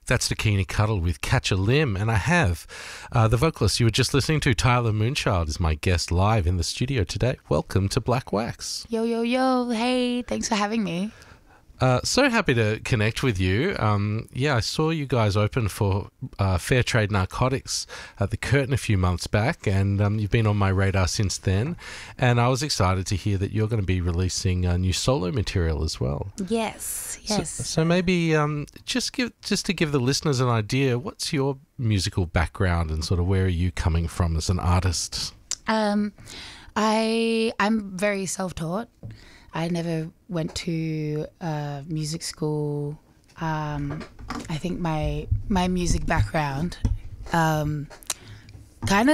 That's Dakini Cuddle with Catch a Limb, and I have the vocalist you were just listening to, Tyler Moonchild, is my guest live in the studio today. Welcome to Black Wax. Yo, yo, yo. Hey, thanks for having me. So happy to connect with you. I saw you guys open for Fair Trade Narcotics at the Curtain a few months back, and you've been on my radar since then. And I was excited to hear that you're going to be releasing new solo material as well. Yes. So maybe just to give the listeners an idea, what's your musical background and sort of where are you coming from as an artist? I'm very self-taught. I never went to music school. I think my music background, I kind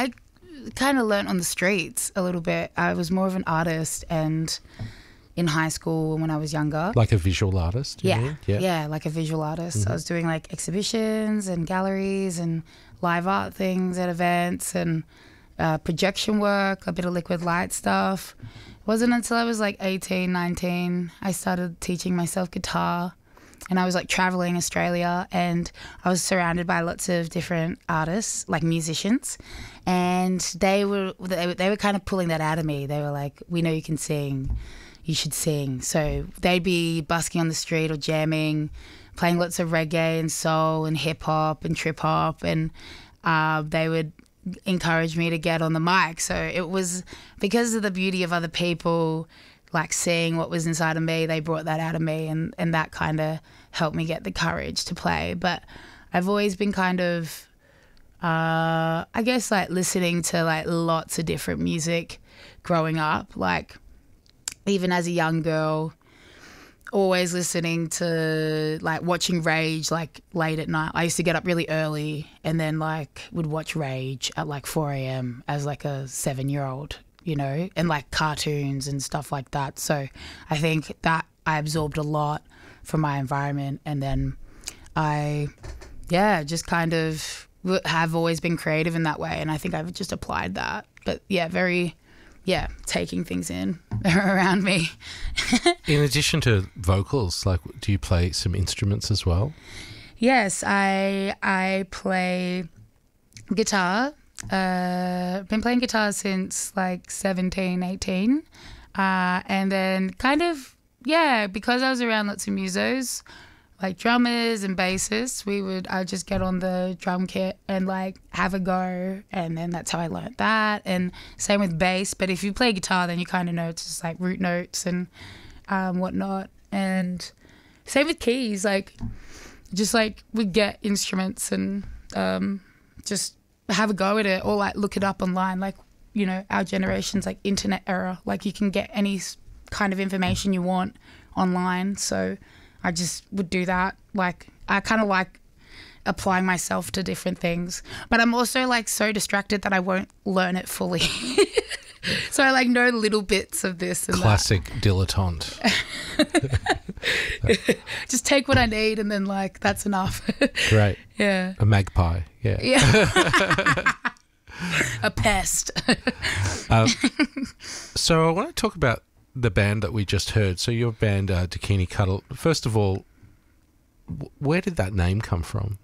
of learnt on the streets a little bit. I was more of an artist, and in high school and when I was younger, like a visual artist. Yeah, like a visual artist. Mm-hmm. I was doing like exhibitions and galleries and live art things at events and projection work, a bit of liquid light stuff. It wasn't until I was like 18, 19, I started teaching myself guitar, and I was like traveling Australia, and I was surrounded by lots of different artists, like musicians, and they were kind of pulling that out of me. They were like, "We know you can sing, you should sing." So they'd be busking on the street or jamming, playing lots of reggae and soul and hip hop and trip hop, and they would encouraged me to get on the mic. So it was because of the beauty of other people like seeing what was inside of me, they brought that out of me, and that kind of helped me get the courage to play. But I've always been kind of I guess like listening to like lots of different music growing up, like even as a young girl, always listening to like watching Rage like late at night. I used to get up really early and then like would watch Rage at like 4 a.m. as like a 7-year-old, you know, and like cartoons and stuff like that. So I think that I absorbed a lot from my environment, and then I just kind of have always been creative in that way, and I think I've just applied that. But taking things in around me. In addition to vocals, like, do you play some instruments as well? Yes, I play guitar. Been playing guitar since like 17, 18. And then kind of, because I was around lots of musos, like drummers and bassists, I'd just get on the drum kit and like have a go, and then that's how I learned that. And same with bass, but if you play guitar, then you kind of know it's just like root notes and whatnot. And same with keys, like just like we'd get instruments and just have a go at it, or like look it up online. Like, you know, our generation's like internet era, like you can get any kind of information you want online. So I just would do that. Like, I kind of like applying myself to different things, but I'm also like so distracted that I won't learn it fully. So I like know little bits of this and classic dilettante. Just take what I need, and then like that's enough. Great. Yeah. A magpie. Yeah. A pest. So I want to talk about the band that we just heard. So your band, Dakini Cuddle. First of all, where did that name come from?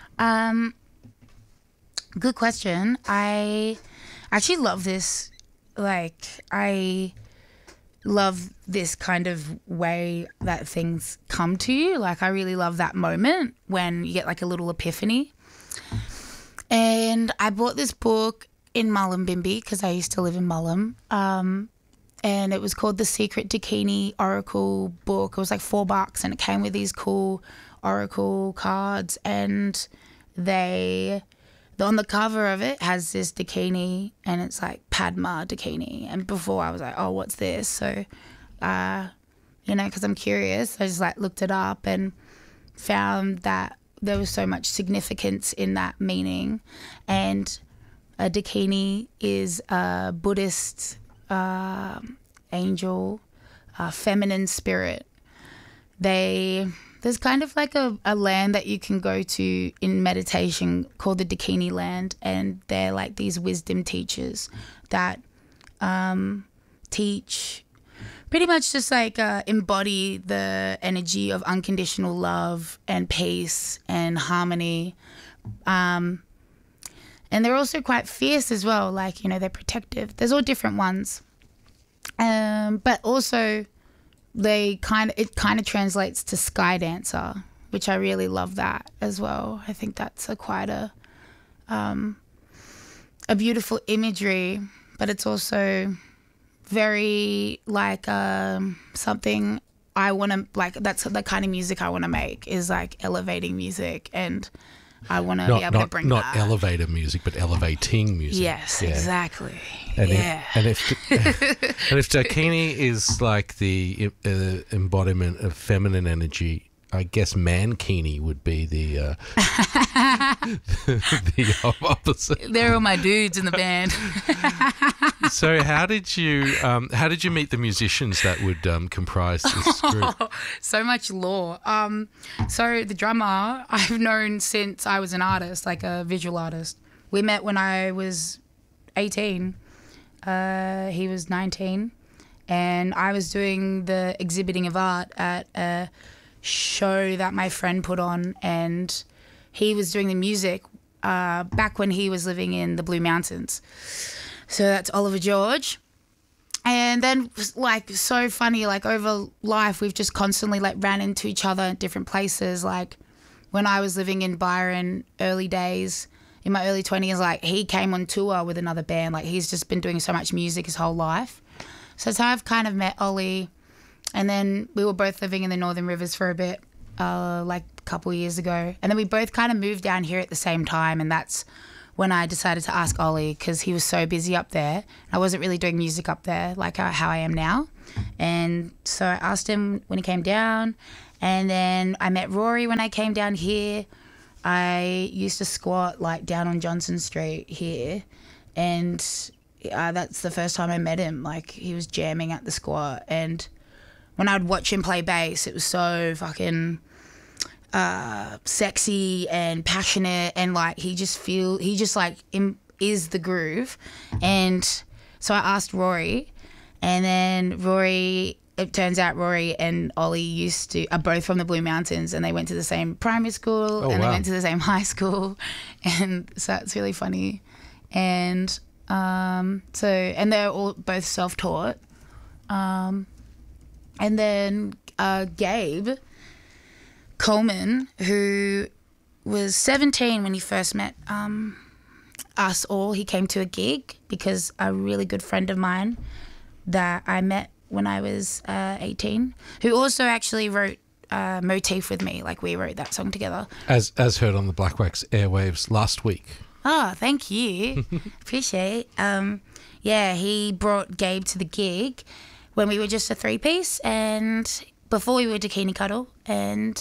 Good question. I actually love this. Like, I love this kind of way that things come to you. Like, I really love that moment when you get like a little epiphany. And I bought this book in Mullumbimby because I used to live in Mullum. And it was called The Secret Dakini Oracle Book. It was like $4, and it came with these cool oracle cards, and on the cover of it has this Dakini, and it's like Padma Dakini. And before I was like, oh, what's this? So, because I'm curious, I just like looked it up and found that there was so much significance in that meaning. And a Dakini is a Buddhist angel, feminine spirit. There's kind of like a land that you can go to in meditation called the Dakini land, and they're like these wisdom teachers that teach pretty much just like embody the energy of unconditional love and peace and harmony. And they're also quite fierce as well, like, you know, they're protective. There's all different ones. But also it kind of translates to Sky Dancer, which I really love that as well. I think that's quite a beautiful imagery, but it's also very like something I want to, like, that's the kind of music I want to make, is like elevating music, and I want to be able to bring not that. elevator music, but elevating music. Yes, yeah. Exactly. And yeah. if Dakini is like the embodiment of feminine energy, I guess Mankini would be the the opposite. They're all my dudes in the band. So how did you meet the musicians that would comprise this group? So much lore. So the drummer I've known since I was an artist, like a visual artist. We met when I was 18. He was 19, and I was doing the exhibiting of art at a show that my friend put on, and he was doing the music back when he was living in the Blue Mountains. So that's Oliver George. And then, like, so funny, like, over life we've just constantly like ran into each other in different places. Like when I was living in Byron, early days in my early 20s, like, he came on tour with another band. Like, he's just been doing so much music his whole life. So that's how I've kind of met Ollie. And then we were both living in the Northern Rivers for a bit, like a couple of years ago. And then we both kind of moved down here at the same time. And that's when I decided to ask Ollie, because he was so busy up there. I wasn't really doing music up there like how I am now. And so I asked him when he came down. And then I met Rory when I came down here. I used to squat like down on Johnson Street here. And that's the first time I met him. Like, he was jamming at the squat. And when I'd watch him play bass, it was so fucking sexy and passionate, and like he just like is the groove. And so I asked Rory, and then it turns out Rory and Ollie are both from the Blue Mountains, and they went to the same primary school. They went to the same high school, and so it's really funny. And and they're all both self-taught. And then Gabe Coleman, who was 17 when he first met us all, he came to a gig because a really good friend of mine that I met when I was 18, who also actually wrote Motif with me. Like, we wrote that song together. As heard on the Black Wax airwaves last week. Oh, thank you. Appreciate. Yeah, he brought Gabe to the gig when we were just a three-piece, and before we were Dakini Cuddle, and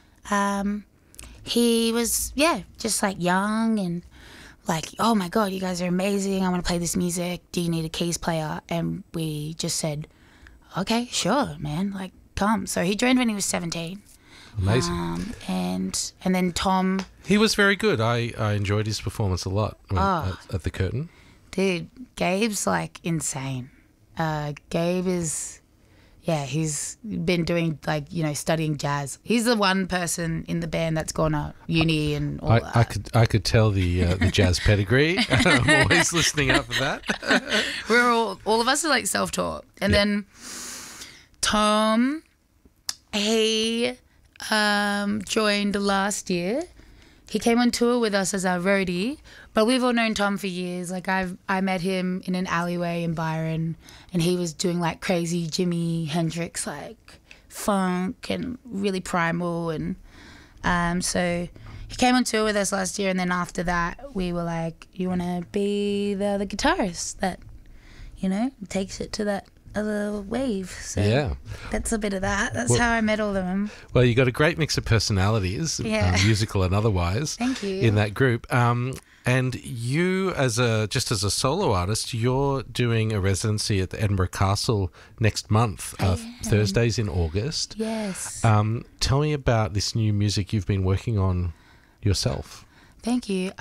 he was, just like young and like, oh my God, you guys are amazing. I want to play this music. Do you need a keys player? And we just said, okay, sure, man, like, come. So he joined when he was 17. Amazing. And then Tom. He was very good. I enjoyed his performance a lot at the Curtain. Dude, Gabe's like insane. Gabe is, he's been doing like, studying jazz. He's the one person in the band that's gone to uni and all that. I could tell the jazz pedigree. I'm always listening out for that. We're all of us are like self-taught. And then Tom, he joined last year. He came on tour with us as our roadie, but we've all known Tom for years. Like, I met him in an alleyway in Byron, and he was doing like crazy Jimi Hendrix, like funk and really primal. And so he came on tour with us last year, and then after that we were like, you want to be the guitarist that, takes it to that other wave. So that's a bit of that. That's how I met all of them. Well, you got a great mix of personalities, musical and otherwise. Thank you. In that group. And you, as a solo artist, you're doing a residency at the Edinburgh Castle next month, Thursdays in August. Yes. Tell me about this new music you've been working on yourself. Thank you.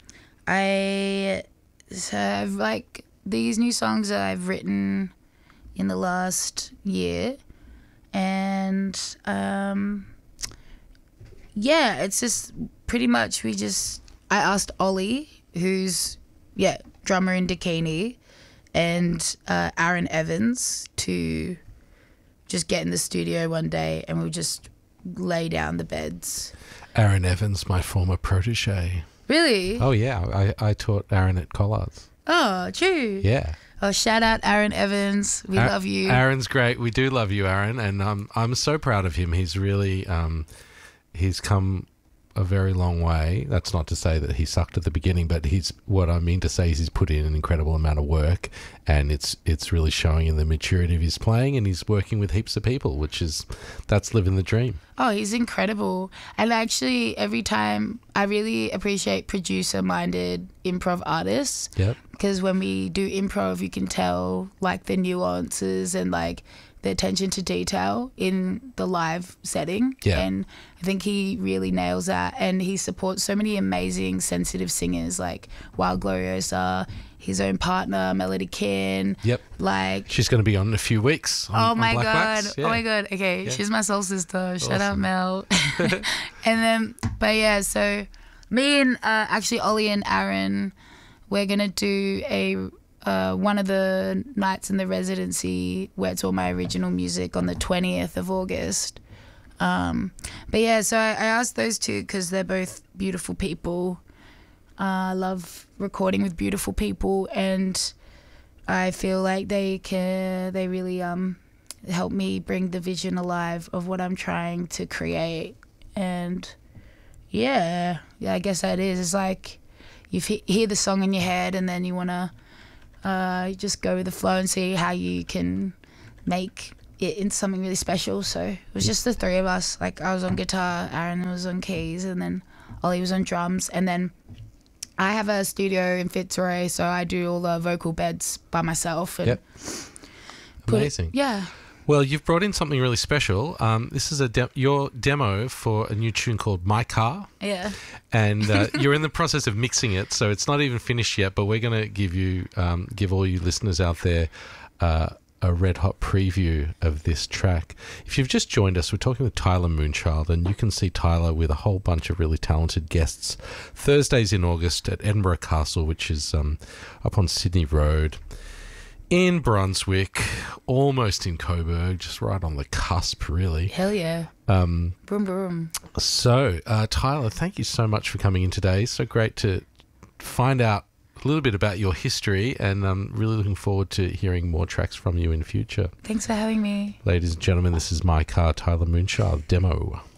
I have like these new songs that I've written in the last year. And yeah, it's just pretty much I asked Ollie, who's drummer in Dakini, and Aaron Evans to just get in the studio one day and we'll just lay down the beds. Aaron Evans, my former protege. Really? Oh yeah, I taught Aaron at Collards. Oh, true. Yeah. Oh, shout out Aaron Evans. We love you. Aaron's great. We do love you, Aaron, and I'm so proud of him. He's really he's come a very long way. That's not to say that he sucked at the beginning, but what I mean to say is he's put in an incredible amount of work, and it's really showing in the maturity of his playing, and he's working with heaps of people, that's living the dream. Oh, he's incredible. And actually, every time I really appreciate producer-minded improv artists. Yep. Because when we do improv, you can tell like the nuances and like the attention to detail in the live setting. Yeah. And I think he really nails that. And he supports so many amazing, sensitive singers like Wild Gloriosa, his own partner, Melody Kin. Yep. Like, she's going to be on in a few weeks. On my Black God. Wax. Yeah. Oh my God. Okay. Yeah. She's my soul sister. Shout out Mel. And then, but yeah, so me and actually Ollie and Aaron, we're going to do one of the nights in the residency where it's all my original music on the 20th of August. But yeah, so I asked those two because they're both beautiful people. I love recording with beautiful people, and I feel like they really help me bring the vision alive of what I'm trying to create. And yeah, I guess that is. It's like you hear the song in your head, and then you want to just go with the flow and see how you can make it into something really special. So it was just the three of us. Like, I was on guitar, Aaron was on keys, and then Ollie was on drums. And then I have a studio in Fitzroy, so I do all the vocal beds by myself. And amazing. Yeah. Well, you've brought in something really special. This is your demo for a new tune called My Car. Yeah. And you're in the process of mixing it, so it's not even finished yet, but we're going to give all you listeners out there a red hot preview of this track. If you've just joined us, we're talking with Tyler Moonchild, and you can see Tyler with a whole bunch of really talented guests Thursdays in August at Edinburgh Castle, which is up on Sydney Road in Brunswick, almost in Coburg, just right on the cusp, really. Hell yeah. Boom, boom. So, Tyler, thank you so much for coming in today. So great to find out a little bit about your history, and I'm really looking forward to hearing more tracks from you in future. Thanks for having me. Ladies and gentlemen, this is My Car, Tyler Moonchild demo.